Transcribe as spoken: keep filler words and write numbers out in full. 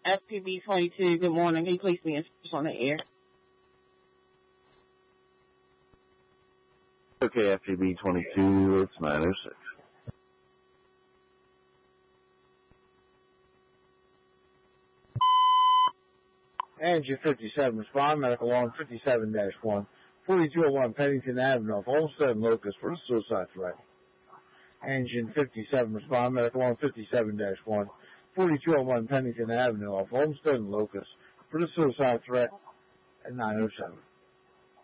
F P B twenty-two, good morning. Can you please be on the air? Okay, F P B twenty-two, it's nine oh six. Engine fifty-seven, respond, medical on fifty-seven dash one, forty-two oh one Pennington Avenue, Olmsted and Locust for a suicide threat. Engine fifty-seven, respond, medical on fifty-seven dash one, forty-two oh one Pennington Avenue off Olmsted and Locust for the suicide threat at nine oh seven.